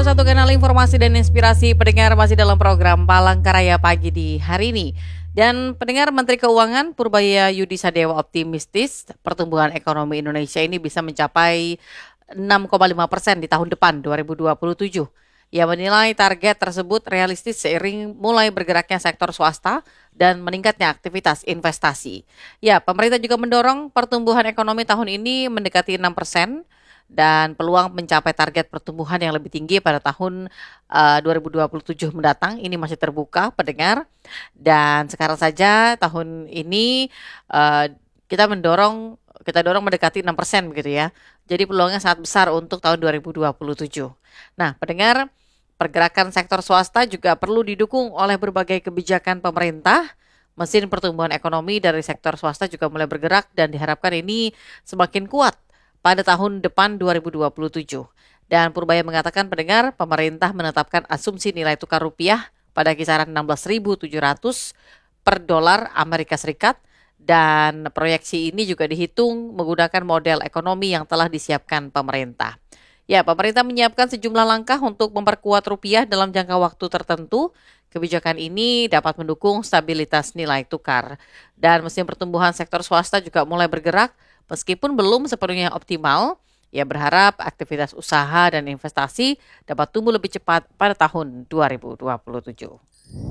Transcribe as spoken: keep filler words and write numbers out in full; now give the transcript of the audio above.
salah satu kanal informasi dan inspirasi pendengar masih dalam program Palangkaraya Pagi di hari ini. Dan pendengar, Menteri Keuangan Purbaya Yudi Sadewa optimistis pertumbuhan ekonomi Indonesia ini bisa mencapai enam koma lima persen di tahun depan dua ribu dua puluh tujuh. Ia menilai target tersebut realistis seiring mulai bergeraknya sektor swasta dan meningkatnya aktivitas investasi. Ya, pemerintah juga mendorong pertumbuhan ekonomi tahun ini mendekati enam persen dan peluang mencapai target pertumbuhan yang lebih tinggi pada tahun uh, dua ribu dua puluh tujuh mendatang ini masih terbuka, pendengar. Dan sekarang saja tahun ini uh, kita mendorong kita dorong mendekati enam persen begitu ya. Jadi peluangnya sangat besar untuk tahun dua ribu dua puluh tujuh. Nah, pendengar, pergerakan sektor swasta juga perlu didukung oleh berbagai kebijakan pemerintah. Mesin pertumbuhan ekonomi dari sektor swasta juga mulai bergerak dan diharapkan ini semakin kuat pada tahun depan dua ribu dua puluh tujuh. Dan Purbaya mengatakan, pendengar, pemerintah menetapkan asumsi nilai tukar rupiah pada kisaran enam belas ribu tujuh ratus per dolar Amerika Serikat. Dan proyeksi ini juga dihitung menggunakan model ekonomi yang telah disiapkan pemerintah. Ya, pemerintah menyiapkan sejumlah langkah untuk memperkuat rupiah dalam jangka waktu tertentu. Kebijakan ini dapat mendukung stabilitas nilai tukar. Dan mesin pertumbuhan sektor swasta juga mulai bergerak meskipun belum sepenuhnya optimal. Ia berharap aktivitas usaha dan investasi dapat tumbuh lebih cepat pada tahun dua ribu dua puluh tujuh.